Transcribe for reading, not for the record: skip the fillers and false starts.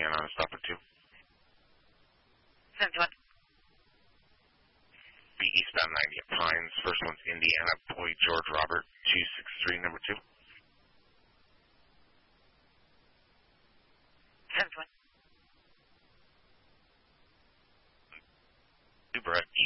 can on a stop at 2. 7-1. Be eastbound 90 at Pines. First one's Indiana, Boy George Robert, 263, number 2. 7-1. Brett,